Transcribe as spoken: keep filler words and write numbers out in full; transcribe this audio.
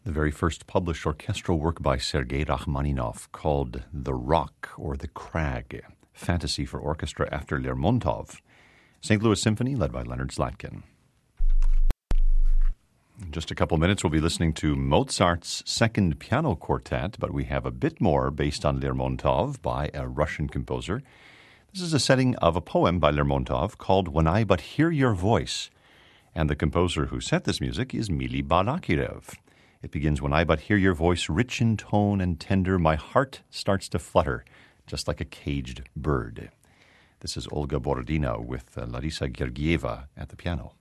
the very first published orchestral work by Sergei Rachmaninoff called The Rock or The Crag, Fantasy for Orchestra after Lermontov. Saint Louis Symphony led by Leonard Slatkin. In just a couple minutes, we'll be listening to Mozart's Second Piano Quartet, but we have a bit more based on Lermontov by a Russian composer. This is a setting of a poem by Lermontov called When I But Hear Your Voice, and the composer who set this music is Mili Balakirev. It begins, When I but hear your voice, rich in tone and tender, my heart starts to flutter, just like a caged bird. This is Olga Borodina with uh, Larisa Gergieva at the piano.